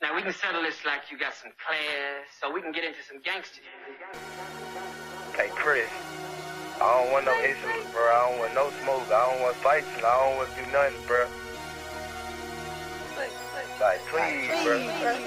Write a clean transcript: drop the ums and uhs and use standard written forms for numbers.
Now we can settle this like you got some class, so we can get into some gangster. Hey Chris, I don't want no issues, bro. I don't want no smoke. I don't want fights, and I don't want to do nothing, bro. Like, please, bro.